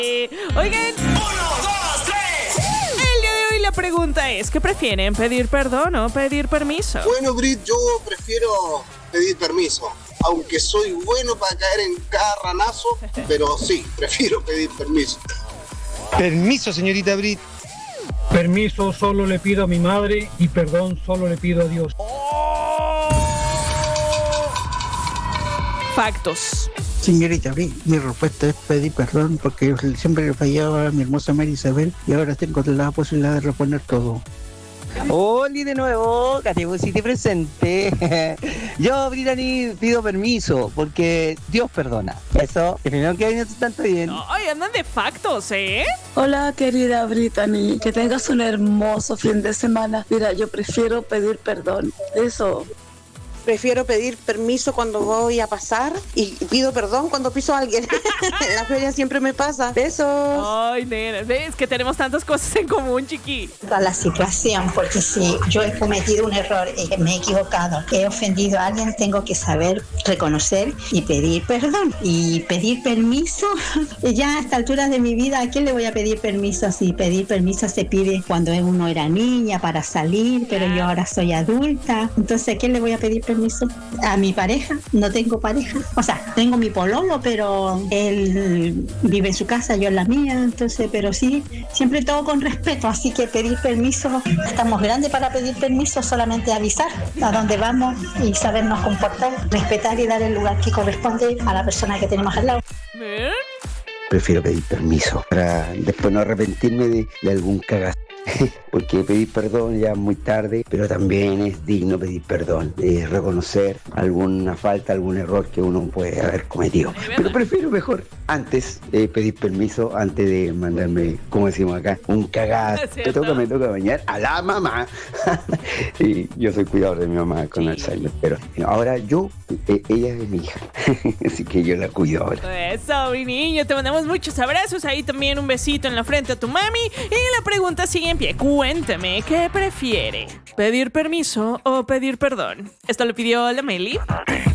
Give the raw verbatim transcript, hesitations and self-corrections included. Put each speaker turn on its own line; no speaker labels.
Oigan,
Uno, dos, tres.
el día de hoy la pregunta es, ¿qué prefieren? ¿Pedir perdón o pedir permiso?
Bueno, Brit, yo prefiero pedir permiso. Aunque soy bueno para caer en cada ranazo, pero sí, prefiero pedir permiso.
Permiso, señorita Brit.
Permiso solo le pido a mi madre y perdón solo le pido a Dios.
Factos.
Señorita Brit, mi respuesta es pedir perdón porque siempre le fallaba a mi hermosa María Isabel y ahora tengo la posibilidad de reponer todo.
Hola de nuevo, Catebusiti presente. Yo, Britani, pido permiso porque Dios perdona. Eso, que primero que viene tanto bien.
Ay, andan de factos, ¿eh?
Hola, querida Brittany, que tengas un hermoso fin de semana. Mira, yo prefiero pedir perdón. Eso.
Prefiero pedir permiso cuando voy a pasar y pido perdón cuando piso a alguien. En la feria siempre me pasa. Besos.
Ay, nena, ves que tenemos tantas cosas en común, chiqui.
La situación, porque si yo he cometido un error, eh, me he equivocado, he ofendido a alguien, tengo que saber reconocer y pedir perdón. Y pedir permiso, ya a esta altura de mi vida, ¿a quién le voy a pedir permiso? Si pedir permiso se pide cuando uno era niña para salir, pero yo ahora soy adulta. Entonces, ¿a quién le voy a pedir permiso? A mi pareja, no tengo pareja. O sea, tengo mi pololo, pero él vive en su casa, yo en la mía, entonces, pero sí, siempre todo con respeto, así que pedir permiso, estamos grandes para pedir permiso, solamente avisar a dónde vamos y sabernos comportar, respetar y dar el lugar que corresponde a la persona que tenemos al lado.
¿Ven?
Prefiero pedir permiso para después no arrepentirme de, de algún cagazo. Porque pedir perdón ya es muy tarde, pero también es digno pedir perdón, es reconocer alguna falta, algún error que uno puede haber cometido. Pero prefiero mejor antes eh, pedir permiso, antes de mandarme, como decimos acá, un cagazo. Me toca, me toca bañar a la mamá. Y yo soy cuidador de mi mamá con Alzheimer, pero ahora yo, eh, ella es mi hija, así que yo la cuido ahora.
Eso, mi niño, te mandamos muchos abrazos, ahí también un besito en la frente a tu mami. Y la pregunta sigue en pie. Cuéntame, ¿qué prefiere? ¿Pedir permiso o pedir perdón? Esto lo pidió la Meli.